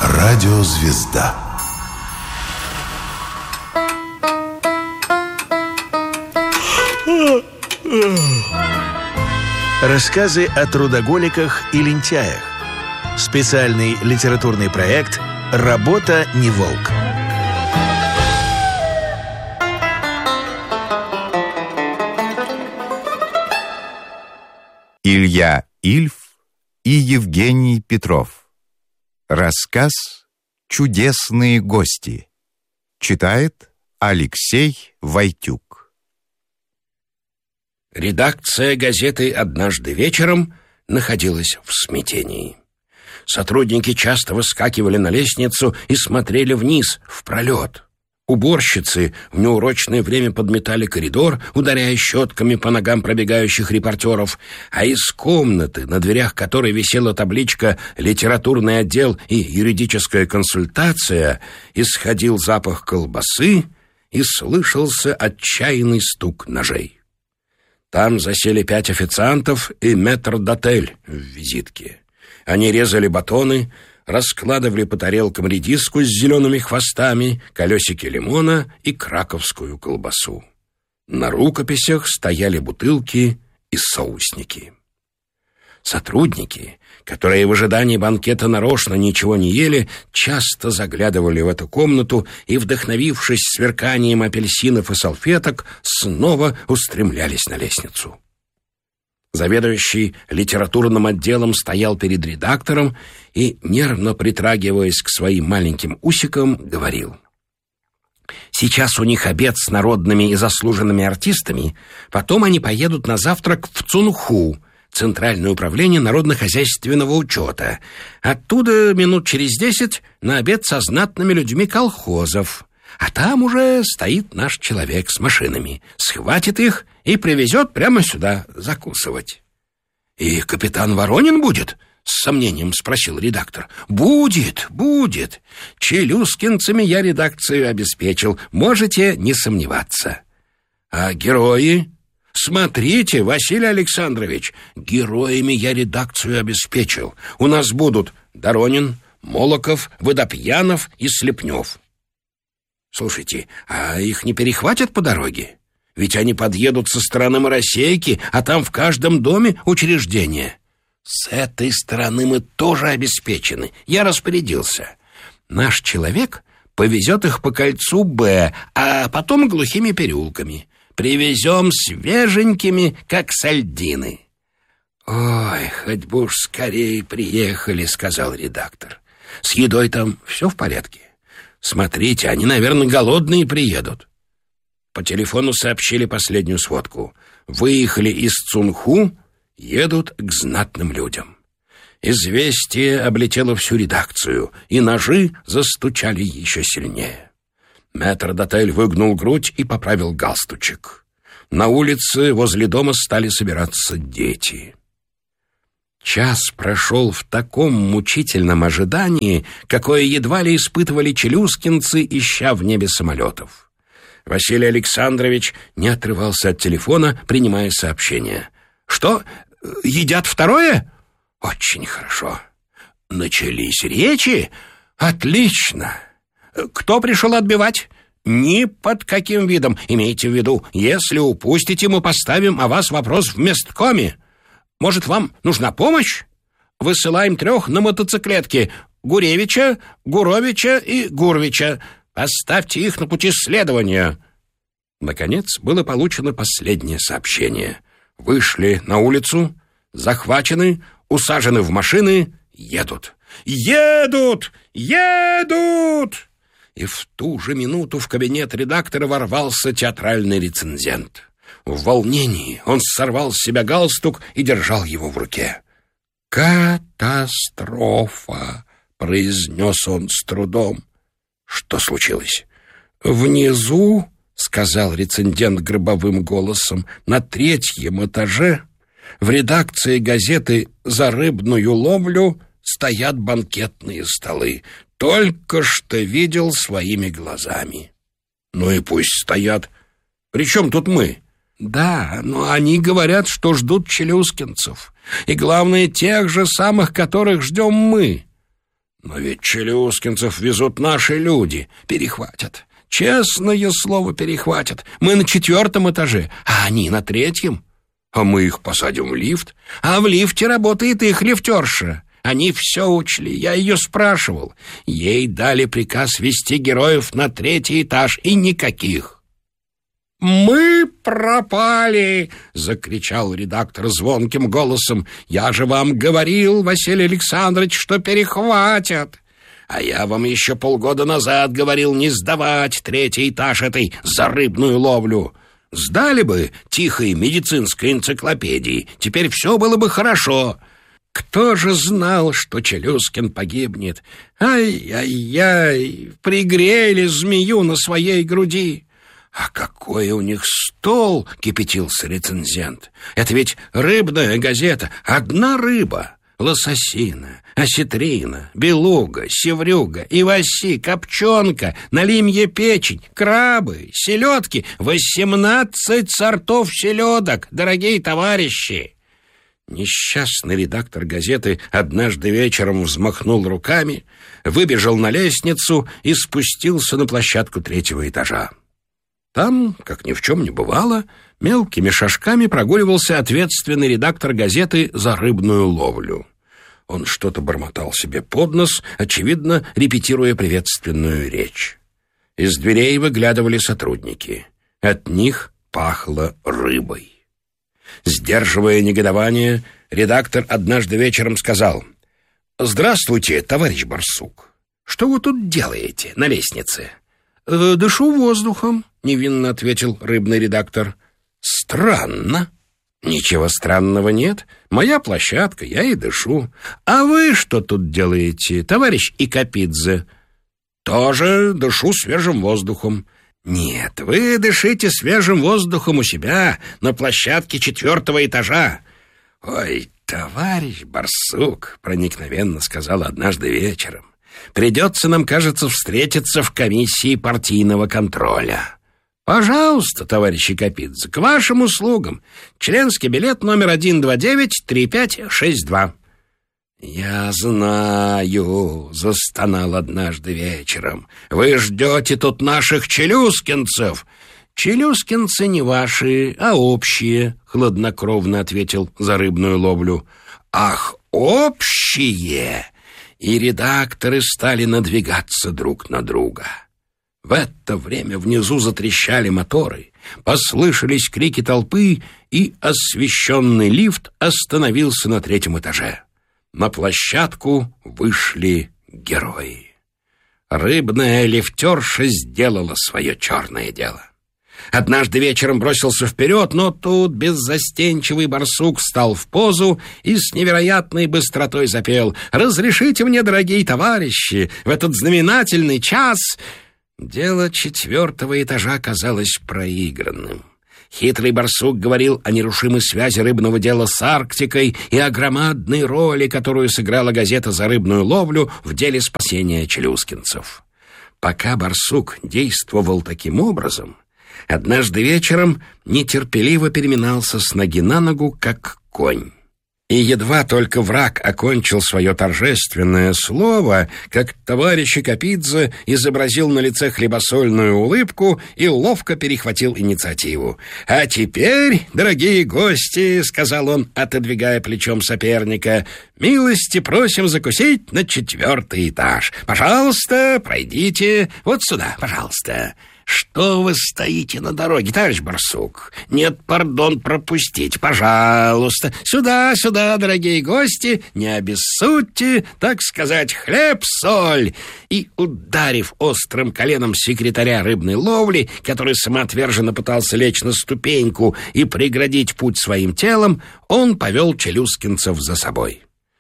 Радиозвезда. Рассказы о трудоголиках и лентяях. Специальный литературный проект «Работа не волк». Илья Ильф и Евгений Петров. Рассказ «Чудесные гости». Читает Алексей Войтюк. Редакция газеты «Однажды вечером» находилась в смятении. Сотрудники часто выскакивали на лестницу и смотрели вниз, в пролет. Уборщицы в неурочное время подметали коридор, ударяя щетками по ногам пробегающих репортеров, а из комнаты, на дверях которой висела табличка «Литературный отдел» и «Юридическая консультация», исходил запах колбасы и слышался отчаянный стук ножей. Там засели 5 официантов и метрдотель в визитке. Они резали батоны, раскладывали по тарелкам редиску с зелеными хвостами, колесики лимона и краковскую колбасу. На рукописях стояли бутылки и соусники. Сотрудники, которые в ожидании банкета нарочно ничего не ели, часто заглядывали в эту комнату и, вдохновившись сверканием апельсинов и салфеток, снова устремлялись на лестницу. Заведующий литературным отделом стоял перед редактором и, нервно притрагиваясь к своим маленьким усикам, говорил: «Сейчас у них обед с народными и заслуженными артистами, потом они поедут на завтрак в Цунху, Центральное управление народно-хозяйственного учета. Оттуда минут через 10 на обед со знатными людьми колхозов. А там уже стоит наш человек с машинами, схватит их и привезет прямо сюда закусывать». «И капитан Воронин будет?» — с сомнением спросил редактор. «Будет. Челюскинцами я редакцию обеспечил, можете не сомневаться». «А герои?» «Смотрите, Василий Александрович, героями я редакцию обеспечил. У нас будут Доронин, Молоков, Водопьянов и Слепнев». «Слушайте, а их не перехватят по дороге? Ведь они подъедут со стороны Моросейки, а там в каждом доме учреждение». «С этой стороны мы тоже обеспечены. Я распорядился. Наш человек повезет их по кольцу Б, а потом глухими переулками. Привезем свеженькими, как сальдины». «Ой, хоть бы уж скорее приехали», — сказал редактор. «С едой там все в порядке? Смотрите, они, наверное, голодные приедут». По телефону сообщили последнюю сводку. Выехали из Цунху, едут к знатным людям. Известие облетело всю редакцию, и ножи застучали еще сильнее. Метрдотель выгнул грудь и поправил галстучек. На улице возле дома стали собираться дети. Час прошел в таком мучительном ожидании, какое едва ли испытывали челюскинцы, ища в небе самолетов. Василий Александрович не отрывался от телефона, принимая сообщения. «Что, едят второе? Очень хорошо. Начались речи? Отлично. Кто пришел отбивать? Ни под каким видом. Имейте в виду, если упустите, мы поставим о вас вопрос в месткоме. Может, вам нужна помощь? Высылаем 3 на мотоциклетке: Гуревича, Гуровича и Гурвича. Поставьте их на пути следования». Наконец было получено последнее сообщение. Вышли на улицу, захвачены, усажены в машины, едут. «Едут! Едут!» И в ту же минуту в кабинет редактора ворвался театральный рецензент. В волнении он сорвал с себя галстук и держал его в руке. «Катастрофа!» — произнес он с трудом. «Что случилось?» «Внизу, — сказал рецензент гробовым голосом, — на 3-м этаже в редакции газеты «За рыбную ловлю» стоят банкетные столы. Только что видел своими глазами». «Ну и пусть стоят. При чем тут мы?» «Да, но они говорят, что ждут челюскинцев. И главное, тех же самых, которых ждем мы». Но ведь челюскинцев везут наши люди. Перехватят. Честное слово, перехватят. Мы на 4-м этаже, а они на 3-м. А мы их посадим в лифт. А в лифте работает их лифтерша. Они все учли, я ее спрашивал. Ей дали приказ вести героев на 3-й этаж, и никаких. «Мы пропали!» — закричал редактор звонким голосом. «Я же вам говорил, Василий Александрович, что перехватят! А я вам еще полгода назад говорил не сдавать 3-й этаж этой за рыбную ловлю. Сдали бы тихой медицинской энциклопедии, теперь все было бы хорошо. Кто же знал, что Челюскин погибнет? Ай-яй-яй, пригрели змею на своей груди!» «А какой у них стол!» — кипятился рецензент. «Это ведь рыбная газета. Одна рыба. Лососина, осетрина, белуга, севрюга, иваси, копченка, налимья печень, крабы, селедки. 18 сортов селедок, дорогие товарищи!» Несчастный редактор газеты однажды вечером взмахнул руками, выбежал на лестницу и спустился на площадку 3-го этажа. Там, как ни в чем не бывало, мелкими шажками прогуливался ответственный редактор газеты за рыбную ловлю. Он что-то бормотал себе под нос, очевидно, репетируя приветственную речь. Из дверей выглядывали сотрудники. От них пахло рыбой. Сдерживая негодование, редактор однажды вечером сказал: «Здравствуйте, товарищ Барсук. Что вы тут делаете на лестнице?» «Дышу воздухом», — невинно ответил рыбный редактор. «Странно». «Ничего странного нет. Моя площадка, я и дышу. А вы что тут делаете, товарищ Икапидзе?» «Тоже дышу свежим воздухом». «Нет, вы дышите свежим воздухом у себя на площадке 4-го этажа». «Ой, товарищ Барсук», — проникновенно сказал однажды вечером, «придется нам, кажется, встретиться в комиссии партийного контроля». «Пожалуйста, товарищ Икапидзе, к вашим услугам. Членский билет номер 129-3562». «Я знаю», — застонал однажды вечером, «вы ждете тут наших челюскинцев». «Челюскинцы не ваши, а общие», — хладнокровно ответил за рыбную ловлю. «Ах, общие!» И редакторы стали надвигаться друг на друга. В это время внизу затрещали моторы, послышались крики толпы, и освещенный лифт остановился на 3-м этаже. На площадку вышли герои. Рыбная лифтерша сделала свое черное дело. Однажды вечером бросился вперед, но тут беззастенчивый барсук встал в позу и с невероятной быстротой запел: «Разрешите мне, дорогие товарищи, в этот знаменательный час...» Дело 4-го этажа казалось проигранным. Хитрый барсук говорил о нерушимой связи рыбного дела с Арктикой и о громадной роли, которую сыграла газета за рыбную ловлю в деле спасения челюскинцев. Пока барсук действовал таким образом, однажды вечером нетерпеливо переминался с ноги на ногу, как конь. И едва только враг окончил свое торжественное слово, как товарищ Икапидзе изобразил на лице хлебосольную улыбку и ловко перехватил инициативу. «А теперь, дорогие гости, — сказал он, отодвигая плечом соперника, — милости просим закусить на 4-й этаж. Пожалуйста, пройдите вот сюда, пожалуйста». «Что вы стоите на дороге, товарищ Барсук? Нет, пардон, пропустите, пожалуйста. Сюда, сюда, дорогие гости, не обессудьте, так сказать, хлеб-соль». И, ударив острым коленом секретаря рыбной ловли, который самоотверженно пытался лечь на ступеньку и преградить путь своим телом, он повел челюскинцев за собой.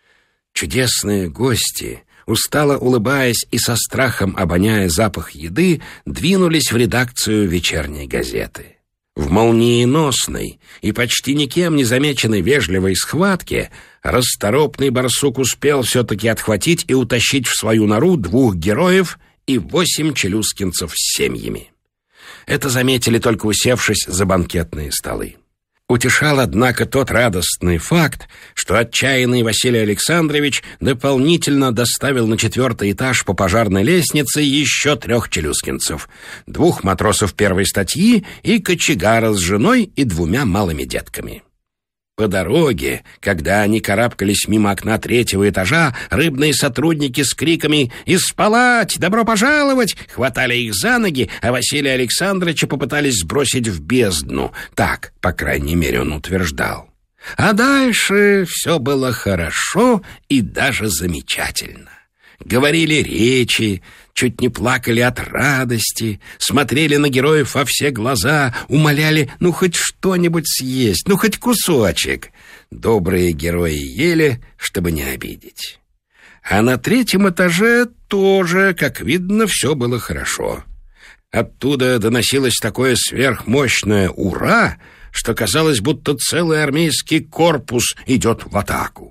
Чудесные гости, устало улыбаясь и со страхом обоняя запах еды, двинулись в редакцию вечерней газеты. В молниеносной и почти никем не замеченной вежливой схватке расторопный барсук успел все-таки отхватить и утащить в свою нору 2 героев и 8 челюскинцев с семьями. Это заметили только усевшись за банкетные столы. Утешал, однако, тот радостный факт, что отчаянный Василий Александрович дополнительно доставил на 4-й этаж по пожарной лестнице еще 3 челюскинцев, 2 матросов первой статьи и кочегара с женой и 2 малыми детками. По дороге, когда они карабкались мимо окна 3-го этажа, рыбные сотрудники с криками «Исполать! Добро пожаловать!» хватали их за ноги, а Василия Александровича попытались сбросить в бездну. Так, по крайней мере, он утверждал. А дальше все было хорошо и даже замечательно. Говорили речи, чуть не плакали от радости, смотрели на героев во все глаза, умоляли хоть что-нибудь съесть, хоть кусочек. Добрые герои ели, чтобы не обидеть. А на 3-м этаже тоже, как видно, все было хорошо. Оттуда доносилось такое сверхмощное «Ура!», что казалось, будто целый армейский корпус идет в атаку.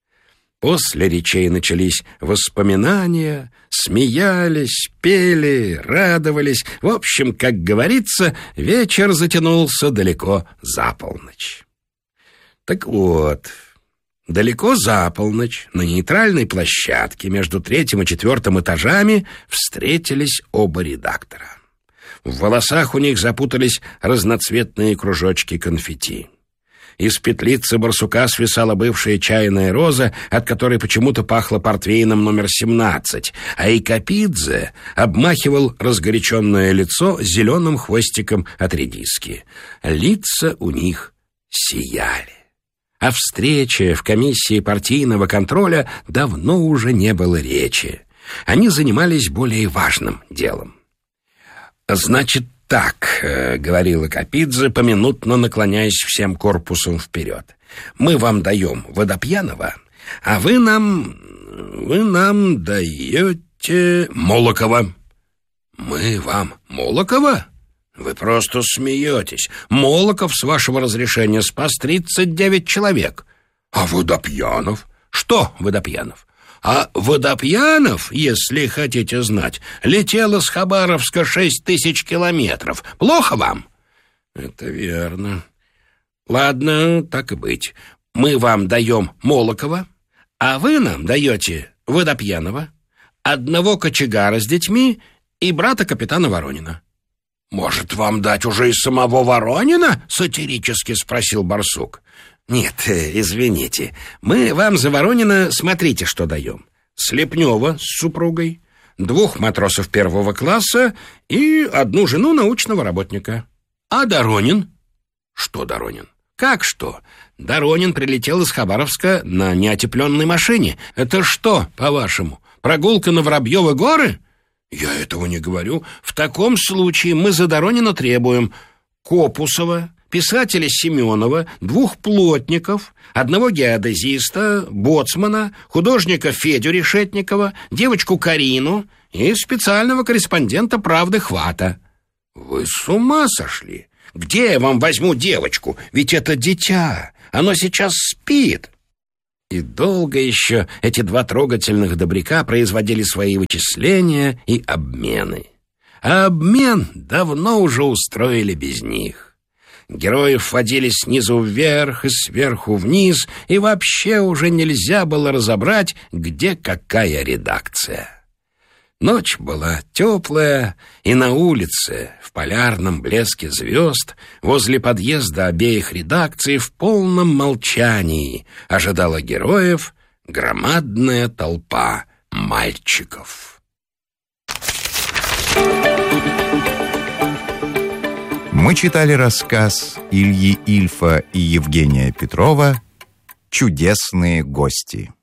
После речей начались воспоминания, смеялись, пели, радовались. В общем, как говорится, вечер затянулся далеко за полночь. Так вот, далеко за полночь на нейтральной площадке между 3-м и 4-м этажами встретились оба редактора. В волосах у них запутались разноцветные кружочки конфетти. Из петлицы барсука свисала бывшая чайная роза, от которой почему-то пахло портвейном номер 17, а Икапидзе обмахивал разгоряченное лицо зеленым хвостиком от редиски. Лица у них сияли. О встрече в комиссии партийного контроля давно уже не было речи. Они занимались более важным делом. «Значит так», — говорила Капидзе, поминутно наклоняясь всем корпусом вперед. «Мы вам даем Водопьянова, а вы нам даете Молокова». «Мы вам Молокова? Вы просто смеетесь. Молоков, с вашего разрешения, спас 39 человек. А Водопьянов? Что Водопьянов? А Водопьянов, если хотите знать, летел из Хабаровска 6000 километров. Плохо вам?» «Это верно. Ладно, так и быть. Мы вам даем Молокова, а вы нам даете Водопьянова, 1 кочегара с детьми и брата капитана Воронина». «Может, вам дать уже и самого Воронина?» — сатирически спросил барсук. «Нет, извините, мы вам за Воронина смотрите, что даем. Слепнева с супругой, 2 матросов 1-го класса и 1 жену научного работника. А Доронин?» «Что Доронин?» «Как что? Доронин прилетел из Хабаровска на неотепленной машине. Это что, по-вашему, прогулка на Воробьевы горы?» «Я этого не говорю. В таком случае мы за Доронина требуем Копусова, писателя Семенова, 2 плотников, 1 геодезиста, боцмана, художника Федю Решетникова, девочку Карину и специального корреспондента «Правды» Хвата». «Вы с ума сошли? Где я вам возьму девочку? Ведь это дитя, оно сейчас спит». И долго еще эти 2 трогательных добряка производили свои вычисления и обмены. А обмен давно уже устроили без них. Героев водили снизу вверх и сверху вниз, и вообще уже нельзя было разобрать, где какая редакция. Ночь была теплая, и на улице, в полярном блеске звезд, возле подъезда обеих редакций в полном молчании ожидала героев громадная толпа мальчиков. Мы читали рассказ Ильи Ильфа и Евгения Петрова «Чудесные гости».